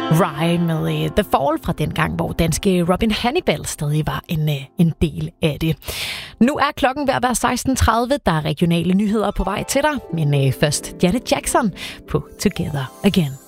Rye med The Fall fra den gang, hvor danske Robin Hannibal stadig var en del af det. Nu er klokken ved at være 16:30. Der er regionale nyheder på vej til dig, men først Janet Jackson på Together Again.